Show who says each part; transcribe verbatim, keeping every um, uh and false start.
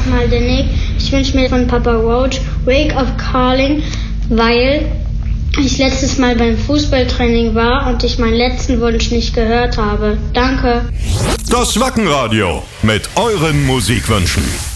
Speaker 1: nochmal den Nick. Ich wünsche mir von Papa Roach Wake Up Calling, weil ich letztes Mal beim Fußballtraining war und ich meinen letzten Wunsch nicht gehört habe. Danke.
Speaker 2: Das Wackenradio mit euren Musikwünschen.